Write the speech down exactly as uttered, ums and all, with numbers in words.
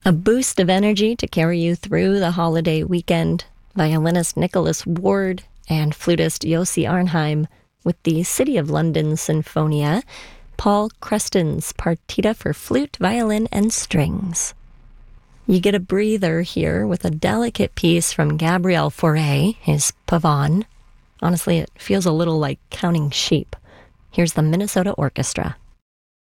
A boost of energy to carry you through the holiday weekend. Violinist Nicholas Ward and flutist Yossi Arnheim with the City of London Sinfonia, Paul Creston's Partita for flute, violin, and strings. You get a breather here with a delicate piece from Gabriel Fauré, his Pavane. Honestly, it feels a little like counting sheep. Here's the Minnesota Orchestra.